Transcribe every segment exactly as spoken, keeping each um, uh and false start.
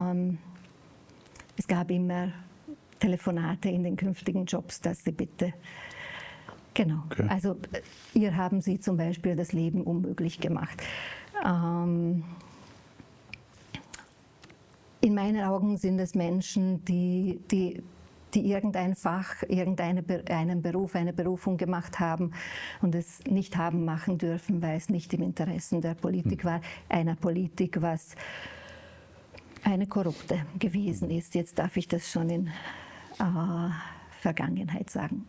Ähm, es gab immer Telefonate in den künftigen Jobs, dass sie bitte, genau, okay. Also ihr haben sie zum Beispiel das Leben unmöglich gemacht. Ähm, in meinen Augen sind es Menschen, die, die, die irgendein Fach, irgendeinen Beruf, eine Berufung gemacht haben und es nicht haben machen dürfen, weil es nicht im Interesse der Politik war, einer Politik, was eine korrupte gewesen ist. Jetzt darf ich das schon in äh, Vergangenheit sagen.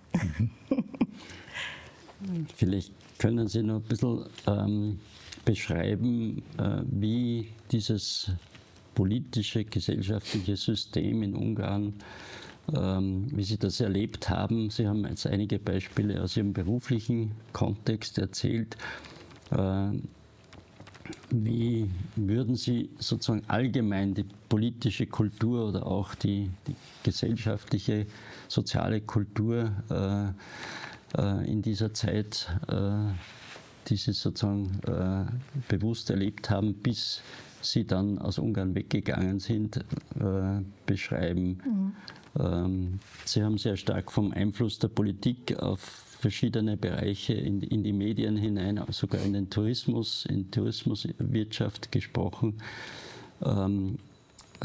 Vielleicht können Sie noch ein bisschen ähm, beschreiben, äh, wie dieses politische, gesellschaftliche System in Ungarn, ähm, wie Sie das erlebt haben. Sie haben jetzt einige Beispiele aus Ihrem beruflichen Kontext erzählt. Äh, wie würden Sie sozusagen allgemein die politische Kultur oder auch die, die gesellschaftliche, soziale Kultur äh, äh, in dieser Zeit, äh, die Sie sozusagen äh, bewusst erlebt haben, bis Sie dann aus Ungarn weggegangen sind, äh, beschreiben? Mhm. Ähm, Sie haben sehr stark vom Einfluss der Politik auf verschiedene Bereiche in, in die Medien hinein, sogar in den Tourismus, in Tourismuswirtschaft gesprochen. Ähm, äh,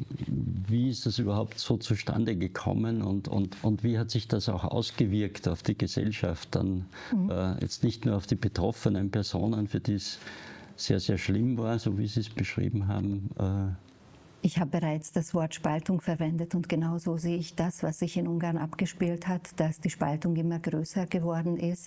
wie ist das überhaupt so zustande gekommen und, und, und wie hat sich das auch ausgewirkt auf die Gesellschaft dann? Mhm. Äh, jetzt nicht nur auf die betroffenen Personen, für die es sehr, sehr schlimm war, so wie Sie es beschrieben haben. Äh, Ich habe bereits das Wort Spaltung verwendet und genau so sehe ich das, was sich in Ungarn abgespielt hat, dass die Spaltung immer größer geworden ist,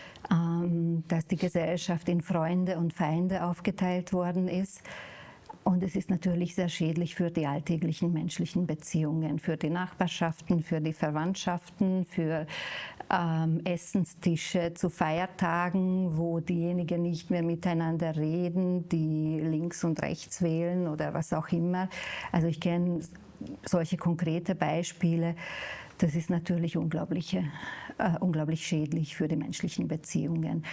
ähm, dass die Gesellschaft in Freunde und Feinde aufgeteilt worden ist. Und es ist natürlich sehr schädlich für die alltäglichen menschlichen Beziehungen, für die Nachbarschaften, für die Verwandtschaften, für ähm, Essenstische zu Feiertagen, wo diejenigen nicht mehr miteinander reden, die links und rechts wählen oder was auch immer. Also ich kenne solche konkrete Beispiele. Das ist natürlich unglaublich, äh, unglaublich schädlich für die menschlichen Beziehungen.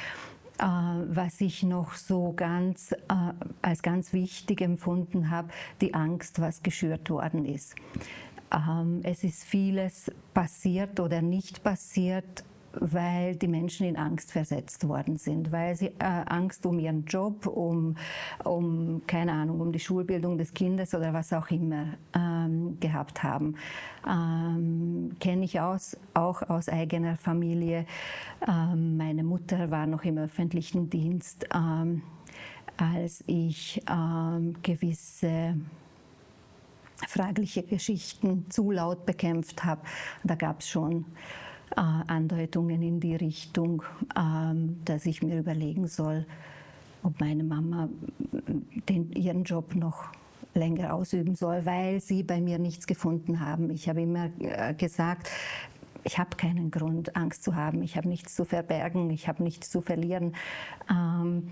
Was ich noch so ganz, äh, als ganz wichtig empfunden habe, die Angst, was geschürt worden ist. Ähm, es ist vieles passiert oder nicht passiert, weil die Menschen in Angst versetzt worden sind, weil sie äh, Angst um ihren Job, um, um, keine Ahnung, um die Schulbildung des Kindes oder was auch immer ähm, gehabt haben. Ähm, kenne ich aus, auch aus eigener Familie. Ähm, meine Mutter war noch im öffentlichen Dienst, ähm, als ich ähm, gewisse fragliche Geschichten zu laut bekämpft habe. Da gab es schon Äh, Andeutungen in die Richtung, ähm, dass ich mir überlegen soll, ob meine Mama den, ihren Job noch länger ausüben soll, weil sie bei mir nichts gefunden haben. Ich habe immer äh, gesagt, ich habe keinen Grund, Angst zu haben, ich habe nichts zu verbergen, ich habe nichts zu verlieren. Ähm,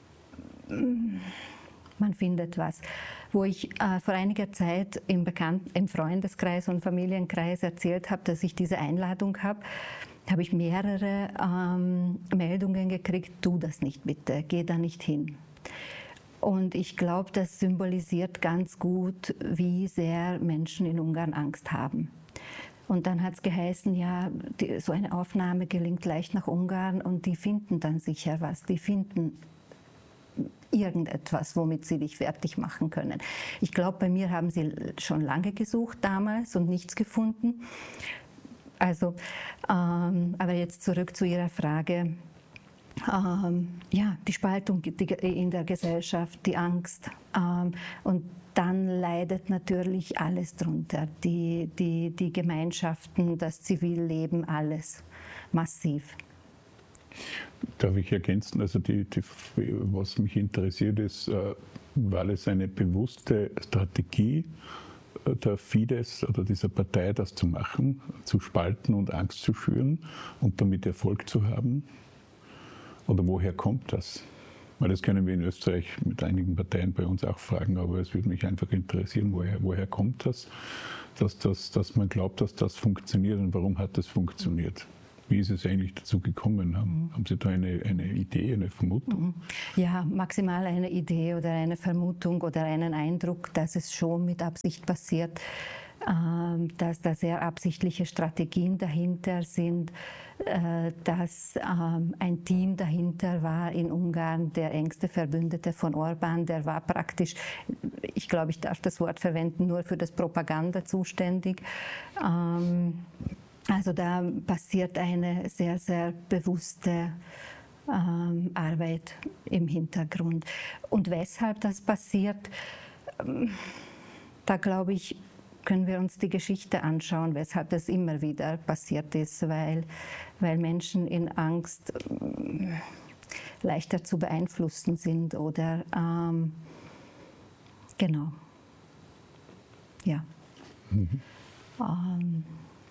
man findet was. Wo ich äh, vor einiger Zeit im, Bekannt-, im Freundeskreis und Familienkreis erzählt habe, dass ich diese Einladung habe, habe ich mehrere ähm, Meldungen gekriegt, tu das nicht bitte, geh da nicht hin. Und ich glaube, das symbolisiert ganz gut, wie sehr Menschen in Ungarn Angst haben. Und dann hat es geheißen, ja, die, so eine Aufnahme gelingt leicht nach Ungarn und die finden dann sicher was, die finden irgendetwas, womit sie dich fertig machen können. Ich glaube, bei mir haben sie schon lange gesucht damals und nichts gefunden. Also, ähm, aber jetzt zurück zu Ihrer Frage. Ähm, ja, die Spaltung in der Gesellschaft, die Angst. Ähm, und dann leidet natürlich alles drunter. Die, die, die Gemeinschaften, das Zivilleben, alles massiv. Darf ich ergänzen? Also die, die, was mich interessiert ist, äh, war es eine bewusste Strategie der Fidesz oder dieser Partei, das zu machen, zu spalten und Angst zu schüren und damit Erfolg zu haben? Oder woher kommt das? Weil das können wir in Österreich mit einigen Parteien bei uns auch fragen, aber es würde mich einfach interessieren, woher, woher kommt das, dass, das, dass man glaubt, dass das funktioniert und warum hat das funktioniert? wie ist es eigentlich dazu gekommen? Haben, mhm. haben Sie da eine, eine Idee, eine Vermutung? Ja, maximal eine Idee oder eine Vermutung oder einen Eindruck, dass es schon mit Absicht passiert, dass da sehr absichtliche Strategien dahinter sind, dass ein Team dahinter war in Ungarn, der engste Verbündete von Orbán, der war praktisch, ich glaube, ich darf das Wort verwenden, nur für das Propaganda zuständig. Also da passiert eine sehr, sehr bewusste Arbeit im Hintergrund. Und weshalb das passiert, da glaube ich, können wir uns die Geschichte anschauen, weshalb das immer wieder passiert ist, weil, weil Menschen in Angst äh, leichter zu beeinflussen sind oder ähm, genau, ja. Mhm. Ähm.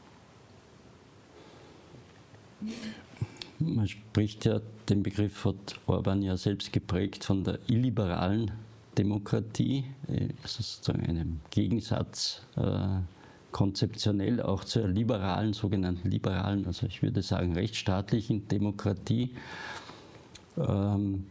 Man spricht ja, den Begriff hat Orbán ja selbst geprägt von der illiberalen Demokratie, sozusagen einem Gegensatz äh, konzeptionell auch zur liberalen, sogenannten liberalen, also ich würde sagen rechtsstaatlichen Demokratie. Ähm,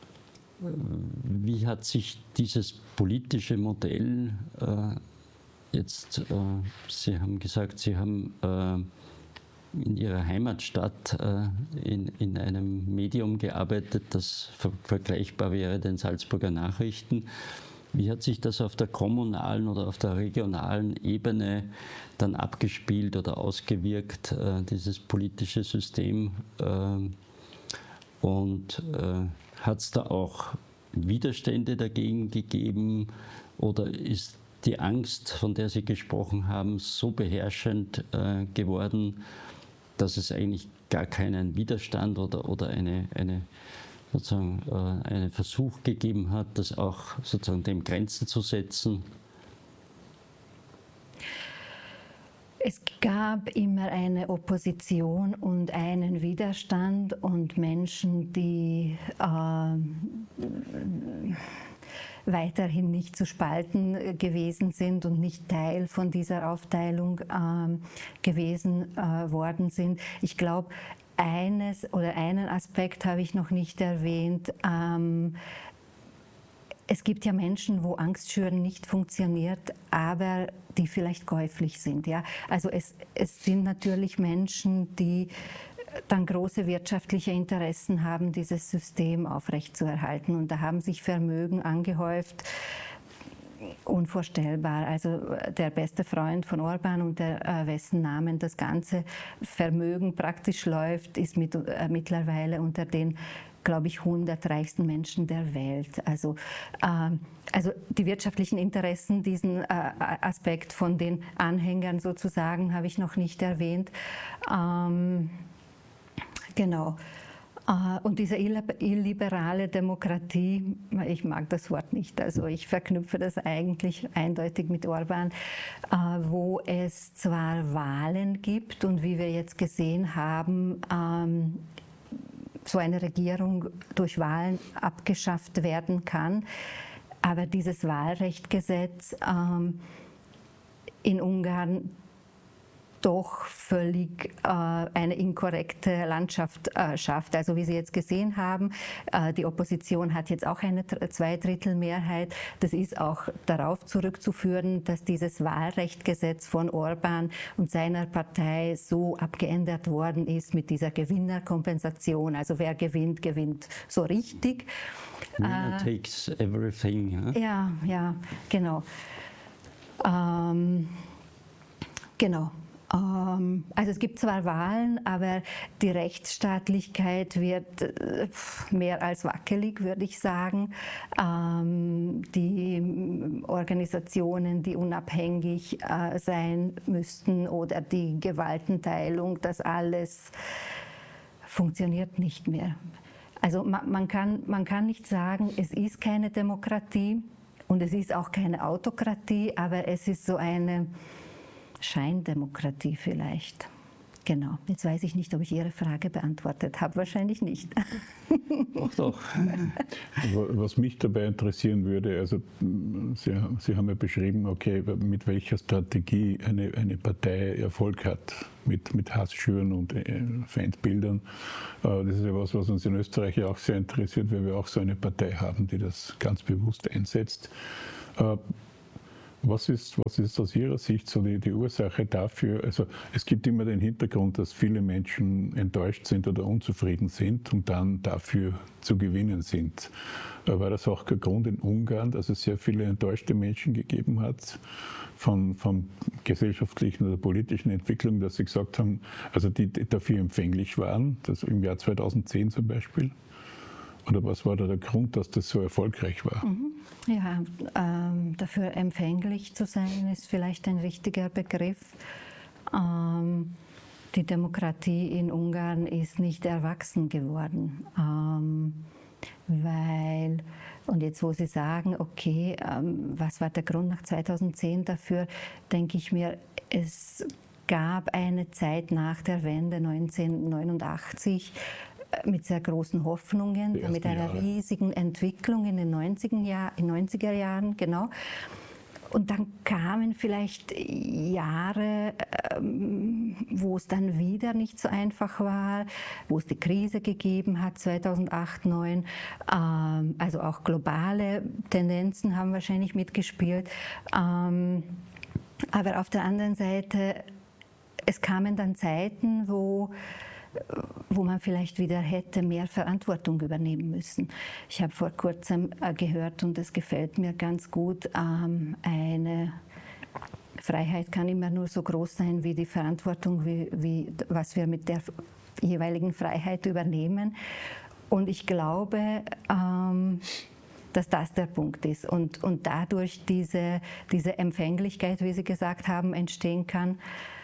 wie hat sich dieses politische Modell äh, jetzt, äh, Sie haben gesagt, Sie haben äh, in Ihrer Heimatstadt äh, in, in einem Medium gearbeitet, das ver vergleichbar wäre den Salzburger Nachrichten. Wie hat sich das auf der kommunalen oder auf der regionalen Ebene dann abgespielt oder ausgewirkt, äh, dieses politische System? Äh, und äh, hat es da auch Widerstände dagegen gegeben oder ist die Angst, von der Sie gesprochen haben, so beherrschend äh, geworden, dass es eigentlich gar keinen Widerstand oder, oder eine, eine, sozusagen, äh, einen Versuch gegeben hat, das auch sozusagen dem Grenzen zu setzen? Es gab immer eine Opposition und einen Widerstand und Menschen, die äh, weiterhin nicht zu spalten gewesen sind und nicht Teil von dieser Aufteilung äh, gewesen äh, worden sind. Ich glaube, eines oder einen Aspekt habe ich noch nicht erwähnt. Ähm, es gibt ja Menschen, wo Angstschüren nicht funktioniert, aber die vielleicht käuflich sind. Ja? Also es, es sind natürlich Menschen, die dann große wirtschaftliche Interessen haben, dieses System aufrechtzuerhalten. Und da haben sich Vermögen angehäuft, unvorstellbar. Also der beste Freund von Orbán, unter äh, wessen Namen das ganze Vermögen praktisch läuft, ist mit, äh, mittlerweile unter den, glaube ich, hundert reichsten Menschen der Welt. Also, äh, also die wirtschaftlichen Interessen, diesen äh, Aspekt von den Anhängern sozusagen, habe ich noch nicht erwähnt. Ähm, Genau. Und diese illiberale Demokratie, ich mag das Wort nicht, also ich verknüpfe das eigentlich eindeutig mit Orbán, wo es zwar Wahlen gibt und wie wir jetzt gesehen haben, so eine Regierung durch Wahlen abgeschafft werden kann, aber dieses Wahlrechtgesetz in Ungarn doch völlig äh, eine inkorrekte Landschaft äh, schafft. Also wie Sie jetzt gesehen haben, äh, die Opposition hat jetzt auch eine Zweidrittelmehrheit. Das ist auch darauf zurückzuführen, dass dieses Wahlrechtgesetz von Orbán und seiner Partei so abgeändert worden ist mit dieser Gewinnerkompensation. Also wer gewinnt, gewinnt so richtig. Winner äh, takes everything. Huh? Ja, ja, genau. Ähm, genau. Also es gibt zwar Wahlen, aber die Rechtsstaatlichkeit wird mehr als wackelig, würde ich sagen. Die Organisationen, die unabhängig sein müssten oder die Gewaltenteilung, das alles funktioniert nicht mehr. Also man kann, man kann nicht sagen, es ist keine Demokratie und es ist auch keine Autokratie, aber es ist so eine Scheindemokratie vielleicht. Genau. Jetzt weiß ich nicht, ob ich Ihre Frage beantwortet habe. Wahrscheinlich nicht. Doch, doch. Was mich dabei interessieren würde, also Sie, Sie haben ja beschrieben, okay, mit welcher Strategie eine, eine Partei Erfolg hat, mit, mit Hassschüren und Feindbildern. Das ist ja was, was uns in Österreich ja auch sehr interessiert, weil wir auch so eine Partei haben, die das ganz bewusst einsetzt. Was ist, was ist aus Ihrer Sicht so die, die Ursache dafür? Also es gibt immer den Hintergrund, dass viele Menschen enttäuscht sind oder unzufrieden sind und dann dafür zu gewinnen sind. War das auch der Grund in Ungarn, dass es sehr viele enttäuschte Menschen gegeben hat von, von gesellschaftlichen oder politischen Entwicklungen, dass sie gesagt haben, also die, die dafür empfänglich waren, das im Jahr zweitausendzehn zum Beispiel? Oder was war da der Grund, dass das so erfolgreich war? Ja, ähm, dafür empfänglich zu sein, ist vielleicht ein richtiger Begriff. Ähm, die Demokratie in Ungarn ist nicht erwachsen geworden, ähm, weil, und jetzt wo Sie sagen, okay, ähm, was war der Grund nach zweitausendzehn dafür, denke ich mir, es gab eine Zeit nach der Wende neunzehnhundertneunundachtzig, mit sehr großen Hoffnungen, mit einer Jahre. riesigen Entwicklung in den neunziger Jahren, genau. Und dann kamen vielleicht Jahre, wo es dann wieder nicht so einfach war, wo es die Krise gegeben hat, zweitausendacht, zweitausendneun. Also auch globale Tendenzen haben wahrscheinlich mitgespielt. Aber auf der anderen Seite, es kamen dann Zeiten, wo wo man vielleicht wieder hätte mehr Verantwortung übernehmen müssen. Ich habe vor kurzem gehört, und es gefällt mir ganz gut, eine Freiheit kann immer nur so groß sein wie die Verantwortung, wie, wie, was wir mit der jeweiligen Freiheit übernehmen. Und ich glaube, dass das der Punkt ist und, und dadurch diese, diese Empfänglichkeit, wie Sie gesagt haben, entstehen kann.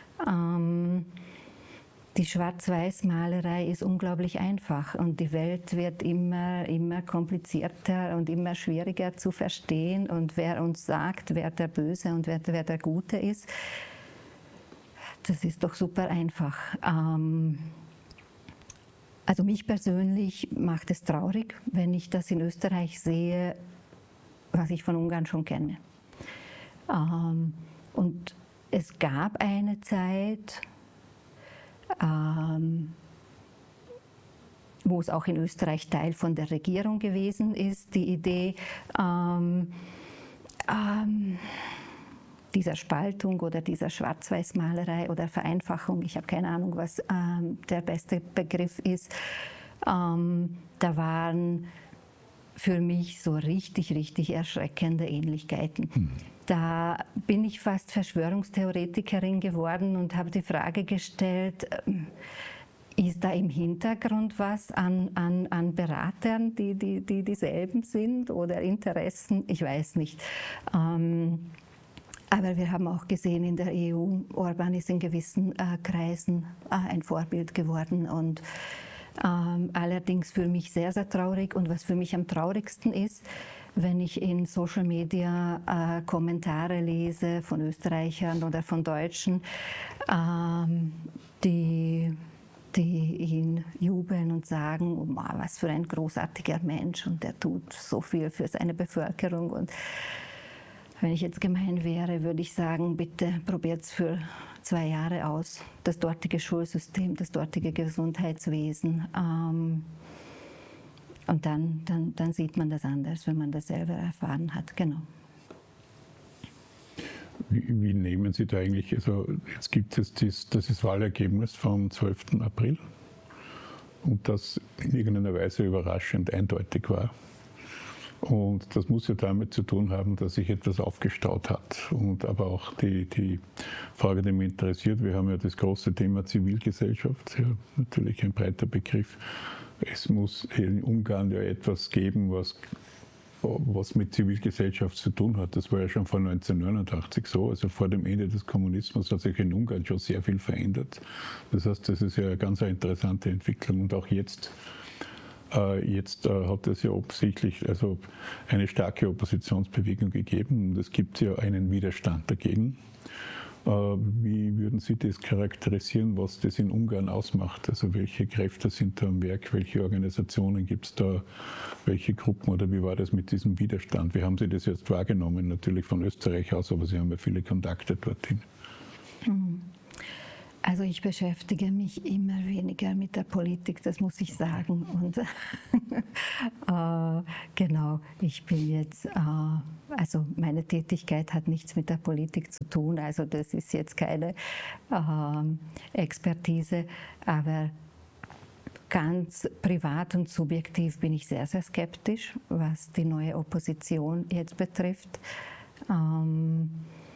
Die Schwarz-Weiß-Malerei ist unglaublich einfach und die Welt wird immer, immer komplizierter und immer schwieriger zu verstehen. Und wer uns sagt, wer der Böse und wer, wer der Gute ist, das ist doch super einfach. Ähm, also mich persönlich macht es traurig, wenn ich das in Österreich sehe, was ich von Ungarn schon kenne. Ähm, und es gab eine Zeit, Ähm, wo es auch in Österreich Teil von der Regierung gewesen ist, die Idee ähm, ähm, dieser Spaltung oder dieser Schwarz-Weiß-Malerei oder Vereinfachung, ich habe keine Ahnung, was ähm, der beste Begriff ist, ähm, da waren für mich so richtig, richtig erschreckende Ähnlichkeiten. Hm. Da bin ich fast Verschwörungstheoretikerin geworden und habe die Frage gestellt, ist da im Hintergrund was an, an, an Beratern, die, die, die dieselben sind oder Interessen? Ich weiß nicht. Ähm, aber wir haben auch gesehen in der E U, Orban ist in gewissen äh, Kreisen äh, ein Vorbild geworden und ähm, allerdings für mich sehr, sehr traurig. Und was für mich am traurigsten ist, wenn ich in Social Media äh, Kommentare lese von Österreichern oder von Deutschen, ähm, die, die ihn jubeln und sagen, oh, was für ein großartiger Mensch und der tut so viel für seine Bevölkerung. Und wenn ich jetzt gemein wäre, würde ich sagen, bitte probiert es für zwei Jahre aus, das dortige Schulsystem, das dortige Gesundheitswesen. Ähm, Und dann, dann, dann sieht man das anders, wenn man das selber erfahren hat. Genau. Wie, wie nehmen Sie da eigentlich, also jetzt gibt es das, das ist Wahlergebnis vom zwölften April und das in irgendeiner Weise überraschend eindeutig war. Und das muss ja damit zu tun haben, dass sich etwas aufgestaut hat. Und aber auch die, die Frage, die mich interessiert, wir haben ja das große Thema Zivilgesellschaft, ja, natürlich ein breiter Begriff. Es muss in Ungarn ja etwas geben, was, was mit Zivilgesellschaft zu tun hat. Das war ja schon vor neunzehnhundertneunundachtzig so. Also vor dem Ende des Kommunismus hat sich in Ungarn schon sehr viel verändert. Das heißt, das ist ja eine ganz interessante Entwicklung. Und auch jetzt, äh, jetzt äh, hat es ja offensichtlich also eine starke Oppositionsbewegung gegeben. Und es gibt ja einen Widerstand dagegen. Wie würden Sie das charakterisieren, was das in Ungarn ausmacht? Also welche Kräfte sind da am Werk, welche Organisationen gibt es da, welche Gruppen oder wie war das mit diesem Widerstand? Wie haben Sie das jetzt wahrgenommen? Natürlich von Österreich aus, aber Sie haben ja viele Kontakte dorthin. Also ich beschäftige mich immer weniger mit der Politik, das muss ich sagen. Und äh, genau, ich bin jetzt, äh, also meine Tätigkeit hat nichts mit der Politik zu tun, also das ist jetzt keine äh, Expertise, aber ganz privat und subjektiv bin ich sehr, sehr skeptisch, was die neue Opposition jetzt betrifft. Ähm,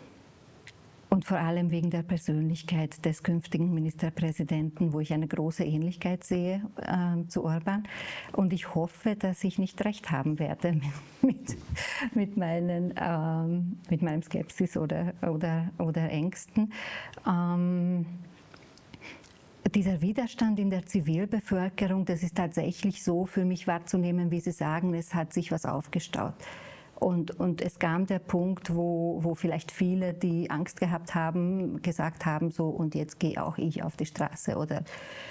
Und vor allem wegen der Persönlichkeit des künftigen Ministerpräsidenten, wo ich eine große Ähnlichkeit sehe äh, zu Orban. Und ich hoffe, dass ich nicht recht haben werde mit, mit, meinen, ähm, mit meinem Skepsis oder, oder, oder Ängsten. Ähm, Dieser Widerstand in der Zivilbevölkerung, das ist tatsächlich so für mich wahrzunehmen, wie Sie sagen, es hat sich was aufgestaut. Und, und es kam der Punkt, wo, wo vielleicht viele, die Angst gehabt haben, gesagt haben, so und jetzt gehe auch ich auf die Straße oder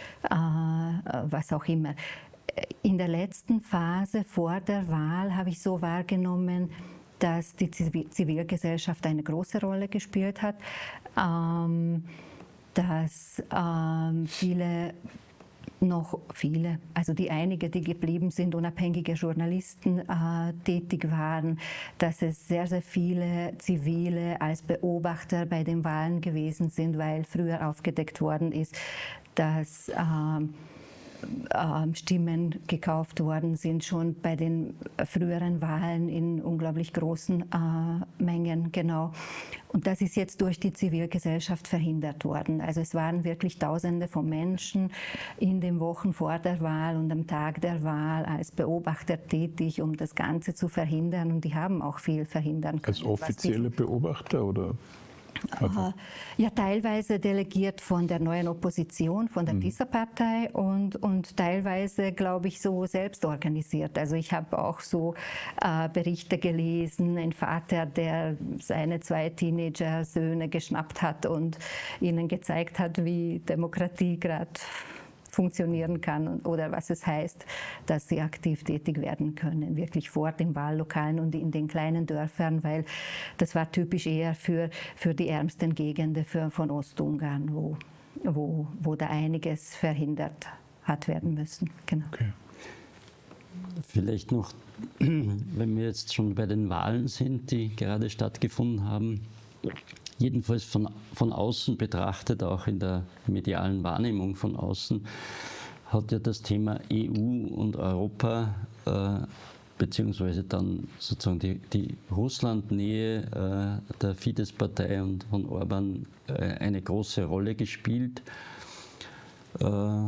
äh, was auch immer. In der letzten Phase vor der Wahl habe ich so wahrgenommen, dass die Zivilgesellschaft eine große Rolle gespielt hat, ähm, dass ähm, viele noch viele, also die einige, die geblieben sind, unabhängige Journalisten äh, tätig waren, dass es sehr, sehr viele Zivile als Beobachter bei den Wahlen gewesen sind, weil früher aufgedeckt worden ist, dass äh, äh, Stimmen gekauft worden sind, schon bei den früheren Wahlen in unglaublich großen äh, Mengen, genau. Und das ist jetzt durch die Zivilgesellschaft verhindert worden. Also es waren wirklich Tausende von Menschen in den Wochen vor der Wahl und am Tag der Wahl als Beobachter tätig, um das Ganze zu verhindern. Und die haben auch viel verhindern können. Als offizielle Beobachter oder? Also. Ja, teilweise delegiert von der neuen Opposition, von der mhm. Tisa-Partei und, und teilweise, glaube ich, so selbst organisiert. Also ich habe auch so äh, Berichte gelesen, ein Vater, der seine zwei Teenager-Söhne geschnappt hat und ihnen gezeigt hat, wie Demokratie gerade funktionieren kann oder was es heißt, dass sie aktiv tätig werden können, wirklich vor den Wahllokalen und in den kleinen Dörfern, weil das war typisch eher für, für die ärmsten Gegenden für, von Ostungarn, wo, wo, wo da einiges verhindert hat werden müssen. Genau. Okay. Vielleicht noch, wenn wir jetzt schon bei den Wahlen sind, die gerade stattgefunden haben, jedenfalls von, von außen betrachtet, auch in der medialen Wahrnehmung von außen, hat ja das Thema E U und Europa, äh, beziehungsweise dann sozusagen die, die Russlandnähe äh, der Fidesz-Partei und von Orban äh, eine große Rolle gespielt. Äh,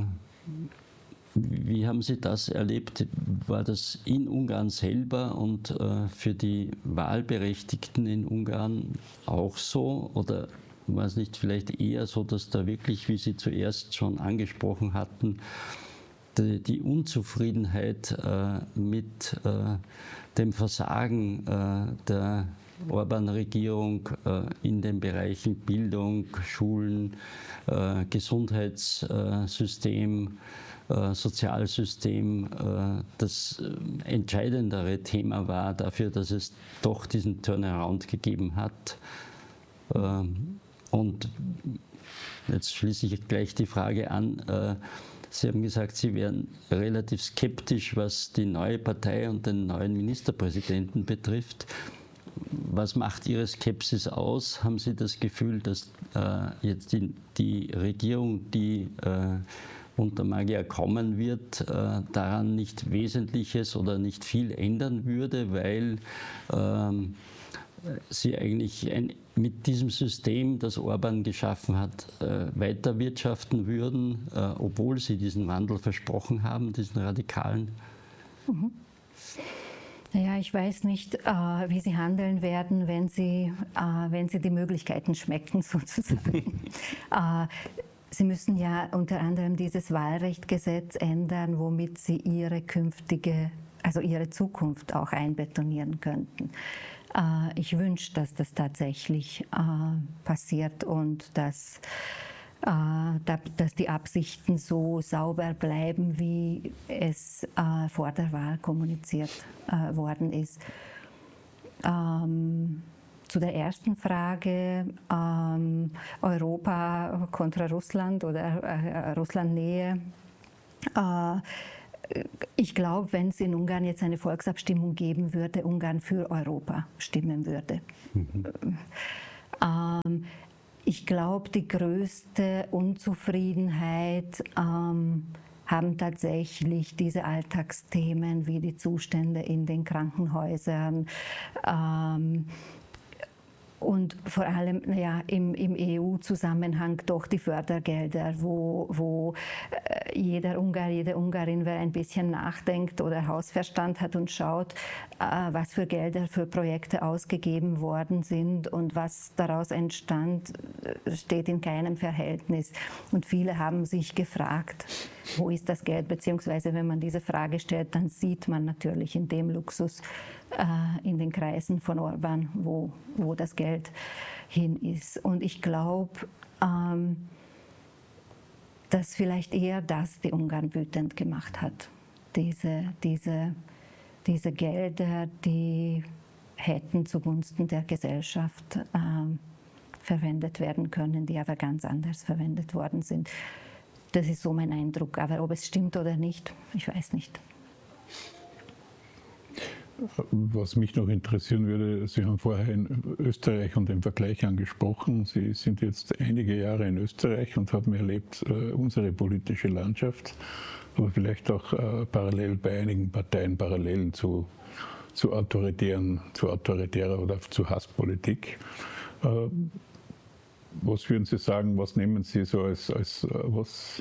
Wie haben Sie das erlebt? War das in Ungarn selber und äh, für die Wahlberechtigten in Ungarn auch so? Oder war es nicht vielleicht eher so, dass da wirklich, wie Sie zuerst schon angesprochen hatten, die, die Unzufriedenheit äh, mit äh, dem Versagen äh, der Orban-Regierung äh, in den Bereichen Bildung, Schulen, äh, Gesundheitssystem, Äh, Sozialsystem äh, das äh, entscheidendere Thema war dafür, dass es doch diesen Turnaround gegeben hat. Ähm, und jetzt schließe ich gleich die Frage an. Äh, Sie haben gesagt, Sie wären relativ skeptisch, was die neue Partei und den neuen Ministerpräsidenten betrifft. Was macht Ihre Skepsis aus? Haben Sie das Gefühl, dass äh, jetzt die, die Regierung, die äh, unter Magyar kommen wird, äh, daran nicht Wesentliches oder nicht viel ändern würde, weil ähm, sie eigentlich ein, mit diesem System, das Orban geschaffen hat, äh, weiter wirtschaften würden, äh, obwohl sie diesen Wandel versprochen haben, diesen radikalen? Mhm. Naja, ich weiß nicht, äh, wie Sie handeln werden, wenn Sie, äh, wenn Sie die Möglichkeiten schmecken, sozusagen. äh, Sie müssen ja unter anderem dieses Wahlrechtgesetz ändern, womit Sie Ihre künftige, also Ihre Zukunft auch einbetonieren könnten. Äh, ich wünsche, dass das tatsächlich äh, passiert und dass, äh, da, dass die Absichten so sauber bleiben, wie es äh, vor der Wahl kommuniziert äh, worden ist. Ähm, Zu der ersten Frage, ähm, Europa kontra Russland oder äh, Russlandnähe. Äh, ich glaube, wenn es in Ungarn jetzt eine Volksabstimmung geben würde, Ungarn für Europa stimmen würde. Mhm. Ähm, ich glaube, die größte Unzufriedenheit ähm, haben tatsächlich diese Alltagsthemen wie die Zustände in den Krankenhäusern, ähm, und vor allem ja, im, im E U-Zusammenhang doch die Fördergelder, wo, wo äh, jeder Ungar, jede Ungarin, wer ein bisschen nachdenkt oder Hausverstand hat und schaut, äh, was für Gelder für Projekte ausgegeben worden sind und was daraus entstand, steht in keinem Verhältnis. Und viele haben sich gefragt, wo ist das Geld? Beziehungsweise wenn man diese Frage stellt, dann sieht man natürlich in dem Luxus, in den Kreisen von Orbán, wo, wo das Geld hin ist. Und ich glaube, ähm, dass vielleicht eher das die Ungarn wütend gemacht hat. Diese, diese, diese Gelder, die hätten zugunsten der Gesellschaft ähm, verwendet werden können, die aber ganz anders verwendet worden sind. Das ist so mein Eindruck. Aber ob es stimmt oder nicht, ich weiß nicht. Was mich noch interessieren würde, Sie haben vorher in Österreich und den Vergleich angesprochen. Sie sind jetzt einige Jahre in Österreich und haben erlebt äh, unsere politische Landschaft, aber vielleicht auch äh, parallel bei einigen Parteien Parallelen zu, zu, autoritären, zu autoritärer oder zu Hasspolitik. Äh, was würden Sie sagen, was nehmen Sie so als, als was...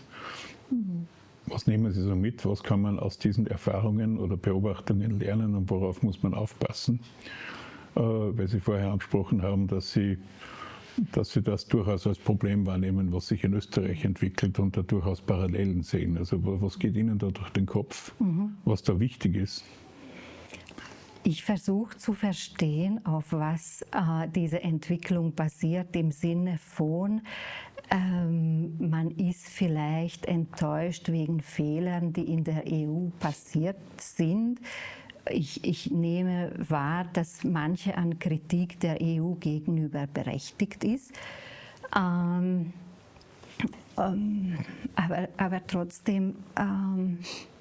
Was nehmen Sie so mit? Was kann man aus diesen Erfahrungen oder Beobachtungen lernen und worauf muss man aufpassen? Äh, weil Sie vorher angesprochen haben, dass Sie, dass Sie das durchaus als Problem wahrnehmen, was sich in Österreich entwickelt und da durchaus Parallelen sehen. Also was geht Ihnen da durch den Kopf, mhm. was da wichtig ist? Ich versuche zu verstehen, auf was äh, diese Entwicklung basiert, im Sinne von, ähm, man ist vielleicht enttäuscht wegen Fehlern, die in der E U passiert sind. Ich, ich nehme wahr, dass manche an Kritik der E U gegenüber berechtigt ist. Ähm, ähm, aber, aber trotzdem... Ähm,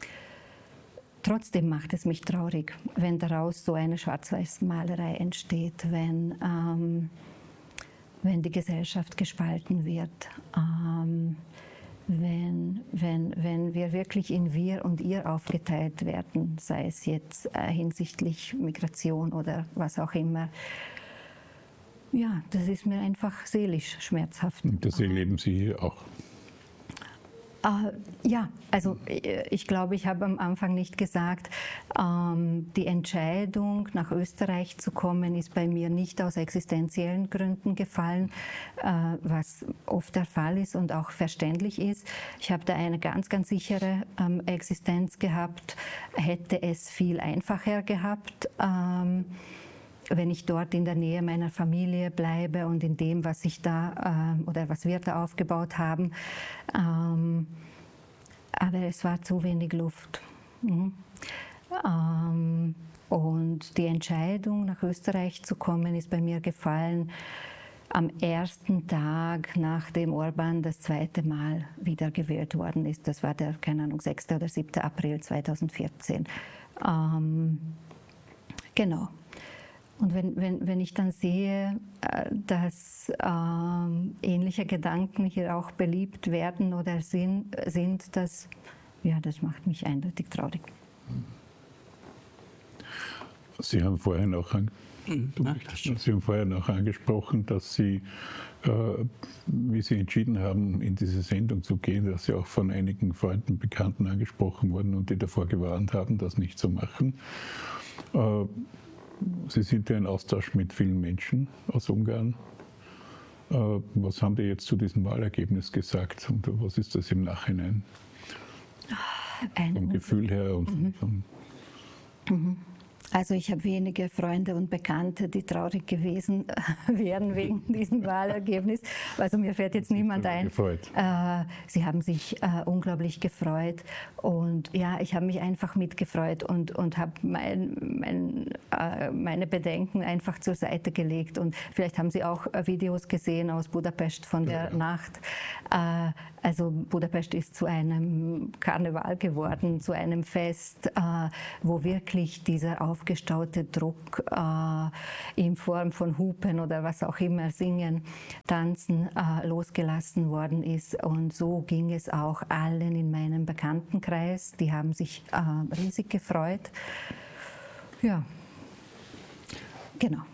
Trotzdem macht es mich traurig, wenn daraus so eine Schwarz-Weiß-Malerei entsteht, wenn, ähm, wenn die Gesellschaft gespalten wird, ähm, wenn, wenn, wenn wir wirklich in wir und ihr aufgeteilt werden, sei es jetzt äh, hinsichtlich Migration oder was auch immer. Ja, das ist mir einfach seelisch schmerzhaft. Und das erleben Sie hier auch? Uh, ja, also ich glaube, ich habe am Anfang nicht gesagt, ähm, die Entscheidung, nach Österreich zu kommen, ist bei mir nicht aus existenziellen Gründen gefallen, äh, was oft der Fall ist und auch verständlich ist. Ich habe da eine ganz, ganz sichere ähm, Existenz gehabt, hätte es viel einfacher gehabt. Ähm, wenn ich dort in der Nähe meiner Familie bleibe und in dem, was ich da äh, oder was wir da aufgebaut haben. Ähm, aber es war zu wenig Luft. Mhm. Ähm, und die Entscheidung, nach Österreich zu kommen, ist bei mir gefallen am ersten Tag, nachdem Orbán das zweite Mal wiedergewählt worden ist. Das war der, keine Ahnung, sechster oder siebter April zweitausendvierzehn. Ähm, genau. Und wenn, wenn, wenn ich dann sehe, dass ähm, ähnliche Gedanken hier auch beliebt werden oder sind, sind das, ja, das macht mich eindeutig traurig. Sie haben vorher noch, an, Sie haben vorher noch angesprochen, dass Sie, äh, wie Sie entschieden haben, in diese Sendung zu gehen, dass Sie auch von einigen Freunden, Bekannten angesprochen wurden und die davor gewarnt haben, das nicht zu machen. Äh, Sie sind ja in Austausch mit vielen Menschen aus Ungarn. Was haben die jetzt zu diesem Wahlergebnis gesagt und was ist das im Nachhinein? Eine vom Gefühl her und mhm. vom Mhm. Also ich habe wenige Freunde und Bekannte, die traurig gewesen wären wegen diesem Wahlergebnis. Also mir fällt jetzt niemand ein. Äh, sie haben sich äh, unglaublich gefreut und ja, ich habe mich einfach mitgefreut und, und habe mein, mein, äh, meine Bedenken einfach zur Seite gelegt. Und vielleicht haben Sie auch äh, Videos gesehen aus Budapest von der ja. Nacht. Äh, also Budapest ist zu einem Karneval geworden, zu einem Fest, äh, wo wirklich dieser Aufmerksamkeit aufgestaute Druck äh, in Form von Hupen oder was auch immer, Singen, Tanzen äh, losgelassen worden ist. Und so ging es auch allen in meinem Bekanntenkreis. Die haben sich äh, riesig gefreut. Ja, genau.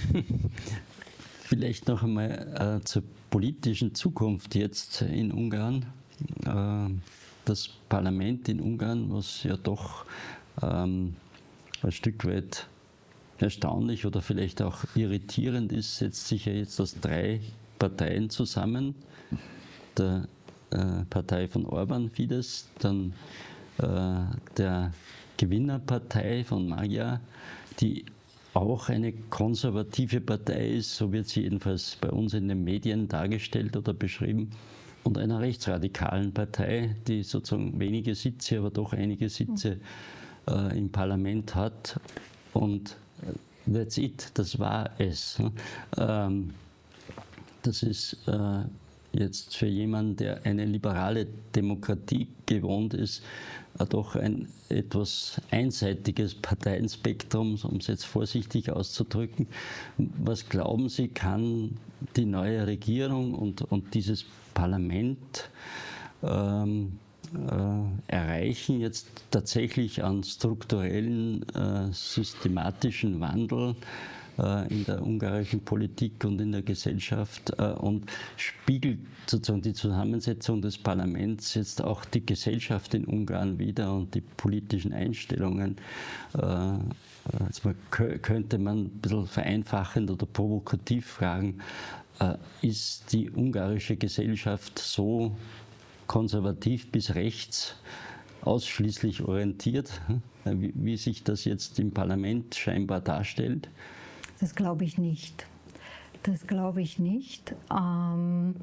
Vielleicht noch einmal äh, zur politischen Zukunft jetzt in Ungarn. Äh, das Parlament in Ungarn, was ja doch ähm, ein Stück weit erstaunlich oder vielleicht auch irritierend ist, setzt sich ja jetzt aus drei Parteien zusammen. Der äh, Partei von Orban, Fidesz, dann äh, der Gewinnerpartei von Magyar, die auch eine konservative Partei ist, so wird sie jedenfalls bei uns in den Medien dargestellt oder beschrieben, und einer rechtsradikalen Partei, die sozusagen wenige Sitze, aber doch einige Sitze äh, im Parlament hat. Und that's it, das war es. Ähm, das ist äh, jetzt für jemanden, der eine liberale Demokratie gewohnt ist, äh, doch ein etwas einseitiges Parteienspektrum, um es jetzt vorsichtig auszudrücken. Was glauben Sie, kann die neue Regierung und, und dieses Parlament ähm, äh, erreichen, jetzt tatsächlich an strukturellen, äh, systematischen Wandel äh, in der ungarischen Politik und in der Gesellschaft, äh, und spiegelt sozusagen die Zusammensetzung des Parlaments jetzt auch die Gesellschaft in Ungarn wider und die politischen Einstellungen? Äh, also man, könnte man ein bisschen vereinfachend oder provokativ fragen, äh, ist die ungarische Gesellschaft so konservativ bis rechts ausschließlich orientiert, wie, wie sich das jetzt im Parlament scheinbar darstellt? Das glaube ich nicht. Das glaube ich nicht. Ähm,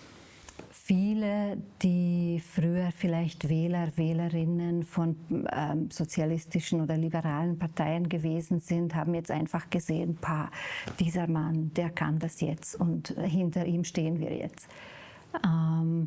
viele, die früher vielleicht Wähler, Wählerinnen von ähm, sozialistischen oder liberalen Parteien gewesen sind, haben jetzt einfach gesehen, pa, dieser Mann, der kann das jetzt und hinter ihm stehen wir jetzt. Ähm,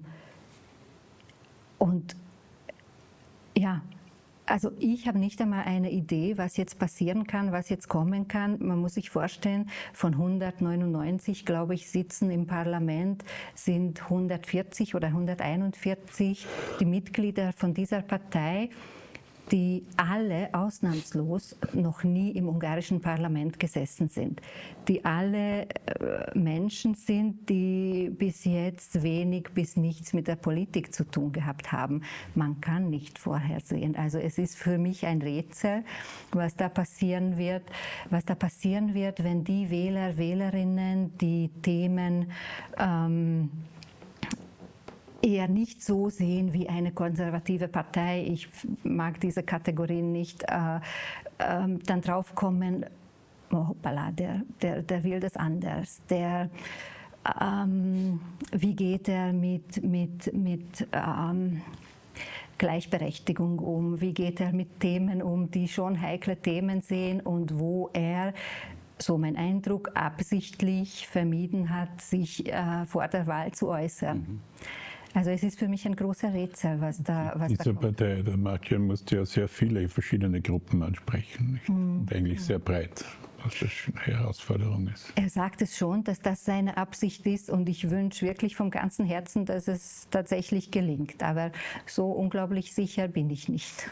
Und ja, also ich habe nicht einmal eine Idee, was jetzt passieren kann, was jetzt kommen kann. Man muss sich vorstellen, von hundertneunundneunzig, glaube ich, Sitzen im Parlament sind hundertvierzig oder hunderteinundvierzig die Mitglieder von dieser Partei, die alle ausnahmslos noch nie im ungarischen Parlament gesessen sind, die alle äh, Menschen sind, die bis jetzt wenig bis nichts mit der Politik zu tun gehabt haben. Man kann nicht vorhersehen. Also es ist für mich ein Rätsel, was da passieren wird, was da passieren wird, wenn die Wähler, Wählerinnen die Themen ähm, eher nicht so sehen wie eine konservative Partei, ich mag diese Kategorien nicht, äh, äh, dann draufkommen, oh, hoppala, der, der, der will das anders, der, ähm, wie geht er mit, mit, mit ähm, Gleichberechtigung um, wie geht er mit Themen um, die schon heikle Themen sehen und wo er, so mein Eindruck, absichtlich vermieden hat, sich äh, vor der Wahl zu äußern. Mhm. Also es ist für mich ein großer Rätsel, was da was Diese da Partei, der Magyar, musste ja sehr viele verschiedene Gruppen ansprechen, nicht? Mhm. Und eigentlich sehr breit, was das eine Herausforderung ist. Er sagt es schon, dass das seine Absicht ist und ich wünsche wirklich vom ganzen Herzen, dass es tatsächlich gelingt. Aber so unglaublich sicher bin ich nicht.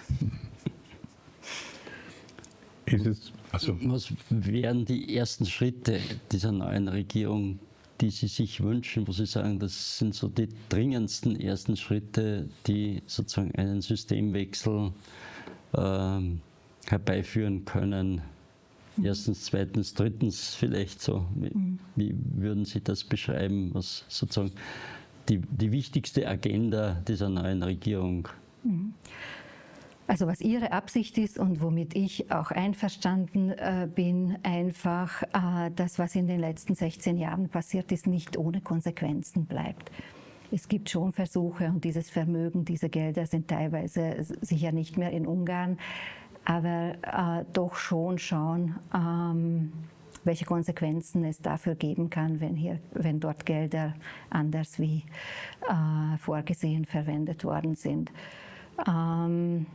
Ist es, also was wären die ersten Schritte dieser neuen Regierung, die Sie sich wünschen, wo Sie sagen, das sind so die dringendsten ersten Schritte, die sozusagen einen Systemwechsel äh, herbeiführen können? Mhm. Erstens, zweitens, drittens vielleicht so. Wie, mhm. wie würden Sie das beschreiben, was sozusagen die, die wichtigste Agenda dieser neuen Regierung? Mhm. Also was Ihre Absicht ist und womit ich auch einverstanden äh, bin, einfach äh, das, was in den letzten sechzehn Jahren passiert ist, nicht ohne Konsequenzen bleibt. Es gibt schon Versuche und dieses Vermögen, diese Gelder sind teilweise sicher nicht mehr in Ungarn, aber äh, doch schon schauen, ähm, welche Konsequenzen es dafür geben kann, wenn, hier, wenn dort Gelder anders wie äh, vorgesehen verwendet worden sind. Ähm,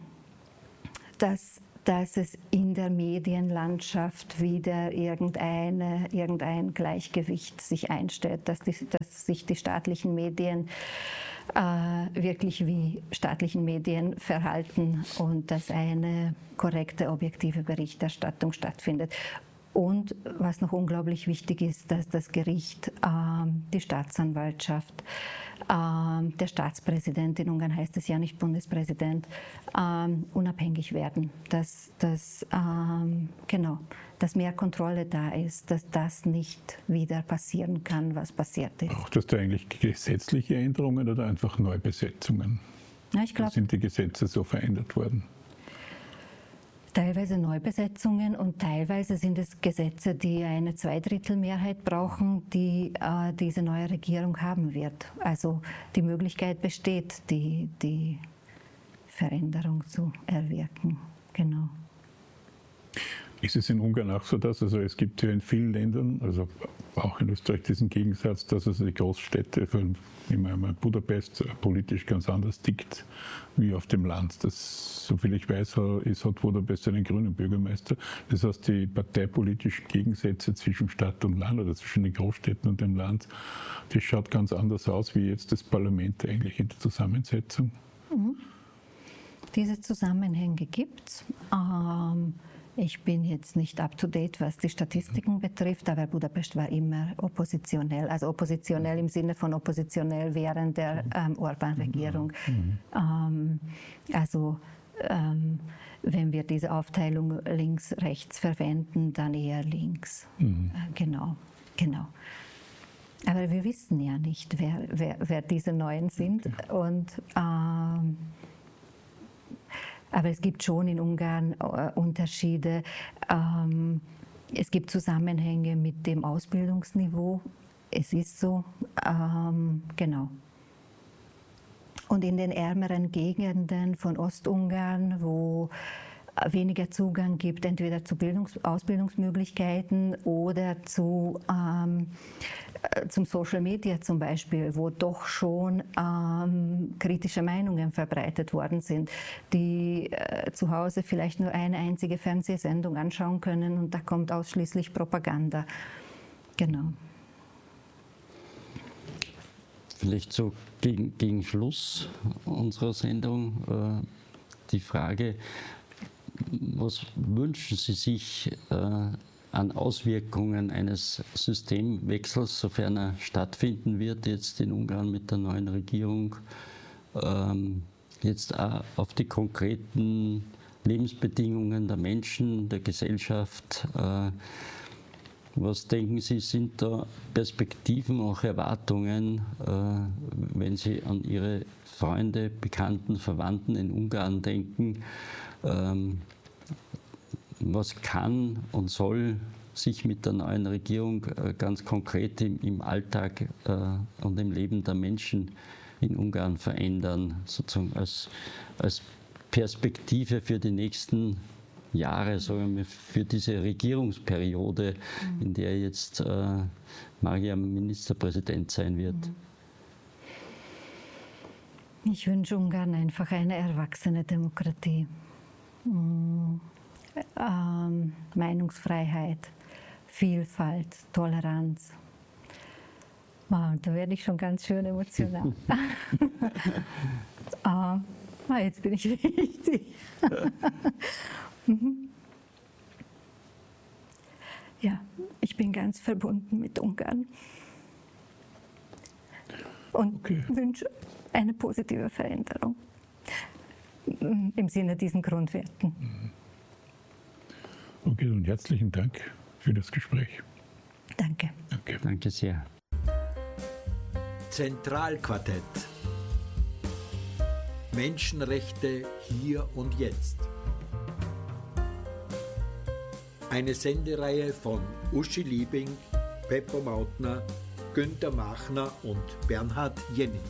dass, dass es in der Medienlandschaft wieder irgendeine, irgendein Gleichgewicht sich einstellt, dass, die, dass sich die staatlichen Medien äh, wirklich wie staatlichen Medien verhalten und dass eine korrekte, objektive Berichterstattung stattfindet. Und was noch unglaublich wichtig ist, dass das Gericht, äh, die Staatsanwaltschaft, äh, der Staatspräsident, in Ungarn heißt es ja nicht Bundespräsident, äh, unabhängig werden. Dass, dass, äh, genau, dass mehr Kontrolle da ist, dass das nicht wieder passieren kann, was passiert ist. Braucht es da eigentlich gesetzliche Änderungen oder einfach Neubesetzungen? Ja, ich glaub, sind die Gesetze so verändert worden? Teilweise Neubesetzungen und teilweise sind es Gesetze, die eine Zweidrittelmehrheit brauchen, die äh, diese neue Regierung haben wird. Also die Möglichkeit besteht, die, die Veränderung zu erwirken. Genau. Ist es in Ungarn auch so, dass also es gibt ja in vielen Ländern, also auch in Österreich diesen Gegensatz, dass also die Großstädte, von einmal Budapest, politisch ganz anders tickt wie auf dem Land. Das, soviel ich weiß, ist, hat Budapest einen grünen Bürgermeister. Das heißt, die parteipolitischen Gegensätze zwischen Stadt und Land oder zwischen den Großstädten und dem Land, das schaut ganz anders aus wie jetzt das Parlament eigentlich in der Zusammensetzung. Mhm. Diese Zusammenhänge gibt es. Ähm Ich bin jetzt nicht up-to-date, was die Statistiken betrifft, aber Budapest war immer oppositionell, also oppositionell im Sinne von oppositionell während der ähm, Orbán-Regierung. Mhm. Ähm, also ähm, wenn wir diese Aufteilung links-rechts verwenden, dann eher links. Mhm. Äh, genau, genau. Aber wir wissen ja nicht, wer, wer, wer diese Neuen sind. Okay. Und ähm, aber es gibt schon in Ungarn äh, Unterschiede. Ähm, es gibt Zusammenhänge mit dem Ausbildungsniveau. Es ist so, ähm, genau. Und in den ärmeren Gegenden von Ostungarn, wo weniger Zugang gibt, entweder zu Bildungs- Ausbildungsmöglichkeiten oder zu, ähm, zum Social Media zum Beispiel, wo doch schon ähm, kritische Meinungen verbreitet worden sind, die äh, zu Hause vielleicht nur eine einzige Fernsehsendung anschauen können und da kommt ausschließlich Propaganda. Genau. Vielleicht so gegen, gegen Schluss unserer Sendung äh, die Frage, was wünschen Sie sich äh, an Auswirkungen eines Systemwechsels, sofern er stattfinden wird, jetzt in Ungarn mit der neuen Regierung, ähm, jetzt auch auf die konkreten Lebensbedingungen der Menschen, der Gesellschaft? Äh, was denken Sie, sind da Perspektiven, auch Erwartungen, äh, wenn Sie an Ihre Freunde, Bekannten, Verwandten in Ungarn denken? Ähm, was kann und soll sich mit der neuen Regierung äh, ganz konkret im, im Alltag äh, und im Leben der Menschen in Ungarn verändern, sozusagen als, als Perspektive für die nächsten Jahre, sagen wir, für diese Regierungsperiode, mhm. in der jetzt äh, Magyar Ministerpräsident sein wird? Ich wünsche Ungarn einfach eine erwachsene Demokratie. Mhm. Ähm, Meinungsfreiheit, Vielfalt, Toleranz. Wow, da werde ich schon ganz schön emotional. ah, jetzt bin ich richtig. mhm. Ja, ich bin ganz verbunden mit Ungarn und okay. wünsche eine positive Veränderung im Sinne diesen Grundwerten. Okay, und herzlichen Dank für das Gespräch. Danke. Danke, Danke sehr. Menschenrechte hier und jetzt. Eine Sendereihe von Uschi Liebing, Beppo Mautner, Günther Machner und Bernhard Jenny.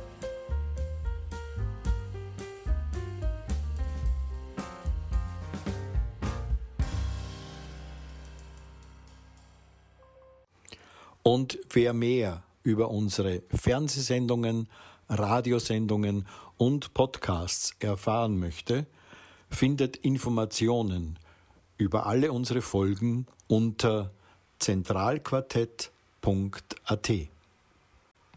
Und wer mehr über unsere Fernsehsendungen, Radiosendungen und Podcasts erfahren möchte, findet Informationen über alle unsere Folgen unter zentralquartett punkt at.